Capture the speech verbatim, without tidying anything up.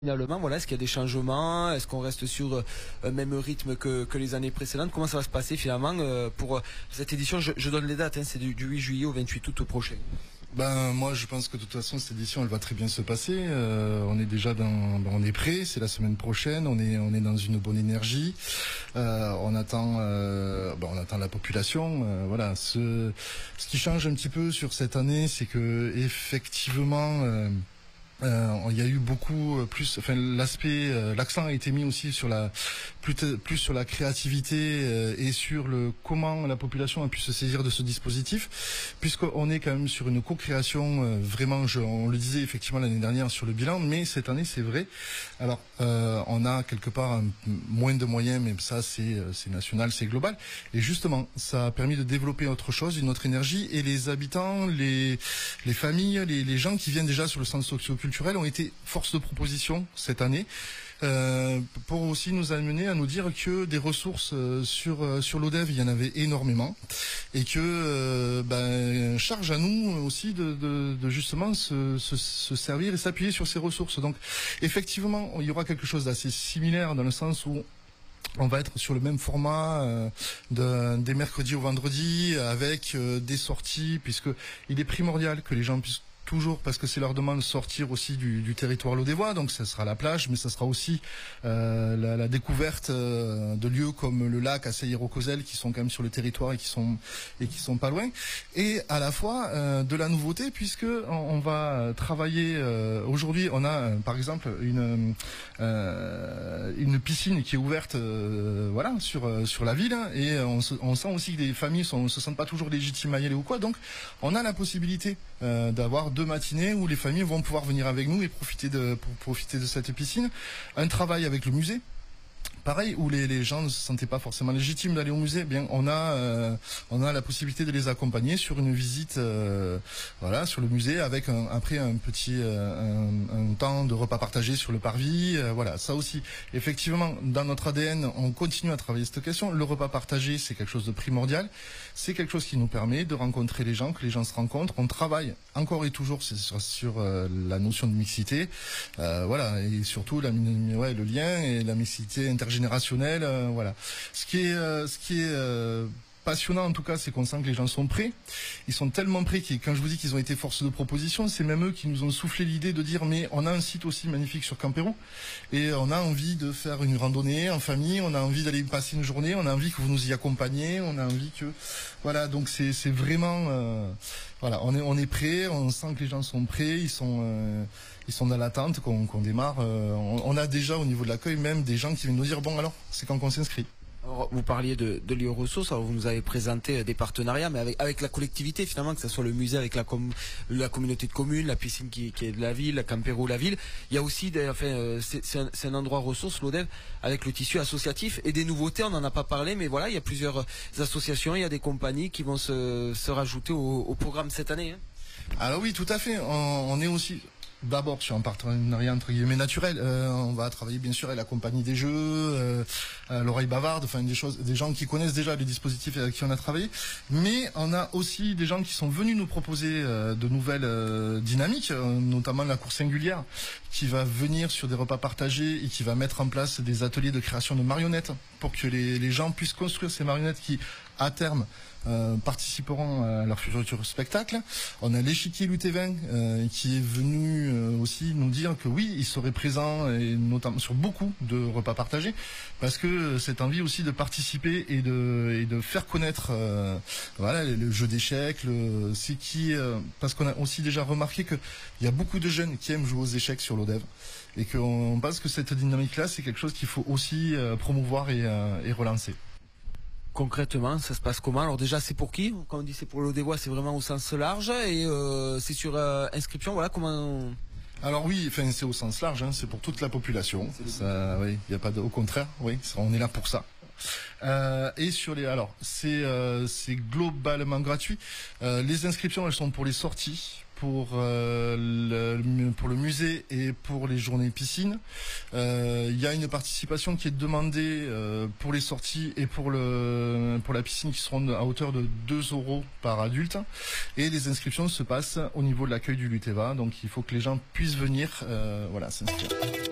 Finalement, voilà, est-ce qu'il y a des changements? Est-ce qu'on reste sur euh, un même rythme que, que les années précédentes? Comment ça va se passer finalement euh, pour euh, cette édition? je, je donne les dates, hein, c'est du, du huit juillet au vingt-huit août prochain. Ben moi je pense que de toute façon cette édition elle va très bien se passer. Euh, on est déjà dans, ben, on est prêt. C'est la semaine prochaine. On est on est dans une bonne énergie. Euh, on attend euh, ben, on attend la population. Euh, voilà. Ce ce qui change un petit peu sur cette année, c'est que effectivement. Euh, Euh, il y a eu beaucoup plus, enfin l'aspect, euh, l'accent a été mis aussi sur la plus, plus sur la créativité euh, et sur le comment la population a pu se saisir de ce dispositif, puisqu'on est quand même sur une co-création euh, vraiment, je, on le disait effectivement l'année dernière sur le bilan, mais cette année c'est vrai. Alors euh, on a quelque part un, moins de moyens, mais ça c'est c'est national, c'est global, et justement ça a permis de développer autre chose, une autre énergie, et les habitants, les les familles, les, les gens qui viennent déjà sur le centre socio-culturel ont été force de proposition cette année, euh, pour aussi nous amener à nous dire que des ressources euh, sur euh, sur l'Odève il y en avait énormément, et que euh, ben, charge à nous aussi de, de, de justement se, se, se servir et s'appuyer sur ces ressources. Donc effectivement il y aura quelque chose d'assez similaire dans le sens où on va être sur le même format euh, de, des mercredis au vendredi, avec euh, des sorties, puisque il est primordial que les gens puissent toujours, parce que c'est leur demande, de sortir aussi du, du territoire lodévois, donc ça sera la plage, mais ça sera aussi euh, la, la découverte euh, de lieux comme le lac à Seilles-Rocozel, qui sont quand même sur le territoire et qui sont et qui sont pas loin, et à la fois euh, de la nouveauté, puisque on, on va travailler. Euh, aujourd'hui, on a euh, par exemple une euh, une piscine qui est ouverte, euh, voilà, sur sur la ville, et on, se, on sent aussi que les familles sont, se sentent pas toujours légitimes à y aller ou quoi, donc on a la possibilité euh, d'avoir deux matinées où les familles vont pouvoir venir avec nous et profiter de pour profiter de cette piscine. Un travail avec le musée, pareil, où les, les gens ne se sentaient pas forcément légitimes d'aller au musée. Bien, on a euh, on a la possibilité de les accompagner sur une visite, euh, voilà, sur le musée, avec un, après un petit euh, un, un temps de repas partagé sur le parvis. Euh, voilà, ça aussi. Effectivement, dans notre A D N, on continue à travailler cette question. Le repas partagé, c'est quelque chose de primordial. C'est quelque chose qui nous permet de rencontrer les gens, que les gens se rencontrent. On travaille encore et toujours sur, sur euh, la notion de mixité, euh, voilà, et surtout la, ouais, le lien et la mixité intergénérationnelle, euh, voilà. Ce qui est, euh, ce qui est euh, passionnant en tout cas, c'est qu'on sent que les gens sont prêts. Ils sont tellement prêts que quand je vous dis qu'ils ont été force de proposition, c'est même eux qui nous ont soufflé l'idée de dire mais on a un site aussi magnifique sur Campérou et on a envie de faire une randonnée en famille, on a envie d'aller passer une journée, on a envie que vous nous y accompagniez, on a envie que voilà, donc c'est c'est vraiment euh, voilà, on est on est prêt, on sent que les gens sont prêts, ils sont euh, ils sont dans l'attente qu'on qu'on démarre. Euh, on, on a déjà au niveau de l'accueil même des gens qui viennent nous dire bon alors c'est quand qu'on s'inscrit. Alors, vous parliez de, de lieux ressources, alors vous nous avez présenté des partenariats, mais avec, avec la collectivité finalement, que ce soit le musée avec la, com, la communauté de communes, la piscine qui, qui est de la ville, la Campérou, la ville. Il y a aussi, des, enfin, euh, c'est un, un endroit ressource, l'Odève, avec le tissu associatif et des nouveautés, on n'en a pas parlé, mais voilà, il y a plusieurs associations, il y a des compagnies qui vont se, se rajouter au, au programme cette année. Hein. Alors oui, tout à fait, on, on est aussi... D'abord sur un partenariat entre guillemets naturel, euh, on va travailler bien sûr avec la compagnie des jeux, euh, euh, l'oreille bavarde, enfin des choses, des gens qui connaissent déjà les dispositifs avec qui on a travaillé, mais on a aussi des gens qui sont venus nous proposer euh, de nouvelles euh, dynamiques, euh, notamment la cour singulière, qui va venir sur des repas partagés et qui va mettre en place des ateliers de création de marionnettes pour que les, les gens puissent construire ces marionnettes qui, à terme, Euh, participeront à leur futur spectacle. On a l'échiquier Lutévin euh, qui est venu euh, aussi nous dire que oui, il serait présent et notamment sur beaucoup de repas partagés, parce que cette envie aussi de participer et de et de faire connaître euh, voilà le jeu d'échecs, le c'est qui euh, parce qu'on a aussi déjà remarqué que il y a beaucoup de jeunes qui aiment jouer aux échecs sur l'Odève et qu'on pense que cette dynamique là c'est quelque chose qu'il faut aussi euh, promouvoir et, euh, et relancer. Concrètement, ça se passe comment? Alors déjà, c'est pour qui? Quand on dit c'est pour l'Odévois, c'est vraiment au sens large et euh, c'est sur euh, inscription. Voilà comment. On... Alors oui, enfin c'est au sens large, hein, c'est pour toute la population. Ça, oui, il y a pas de, au contraire, oui, on est là pour ça. Euh, et sur les, alors c'est euh, c'est globalement gratuit. Euh, les inscriptions, elles sont pour les sorties, pour euh, le pour le musée et pour les journées piscine. Il euh, y a une participation qui est demandée euh, pour les sorties et pour le pour la piscine qui seront à hauteur de deux euros par adulte. Et les inscriptions se passent au niveau de l'accueil du Lutéva, donc il faut que les gens puissent venir, euh, voilà, s'inscrire.